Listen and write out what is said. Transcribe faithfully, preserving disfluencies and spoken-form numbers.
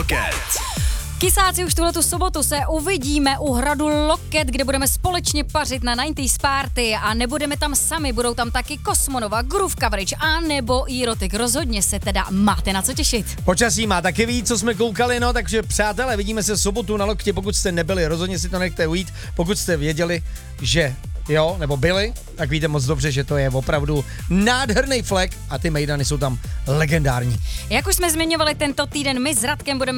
Loket. Kysáci, už tuhletu sobotu se uvidíme u hradu Loket, kde budeme společně pařit na devadesátých party a nebudeme tam sami, budou tam taky Kosmonova, Groove Coverage a nebo Erotic. Rozhodně se teda máte na co těšit. Počasí má taky víc, co jsme koukali, no, takže přátelé, vidíme se sobotu na Loktě, pokud jste nebyli, rozhodně si to nechte ujít, pokud jste věděli, že jo, nebo byli, tak víte moc dobře, že to je opravdu nádherný flek a ty mejdany jsou tam legendární. Jak už jsme zmiňovali, tento týden my s Radkem budeme